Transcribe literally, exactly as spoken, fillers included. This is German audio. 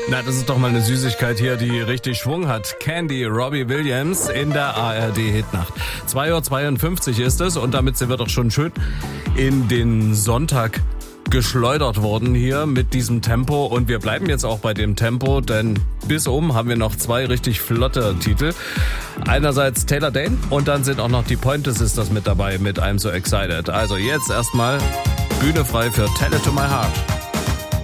Na, das ist doch mal eine Süßigkeit hier, die richtig Schwung hat. Candy, Robbie Williams in der A R D-Hitnacht. zwei Uhr zweiundfünfzig ist es und damit sind wir doch schon schön in den Sonntag geschleudert worden hier mit diesem Tempo. Und wir bleiben jetzt auch bei dem Tempo, denn bis um haben wir noch zwei richtig flotte Titel. Einerseits Taylor Dayne und dann sind auch noch die Pointer Sisters mit dabei mit I'm So Excited. Also jetzt erstmal Bühne frei für Tell It To My Heart.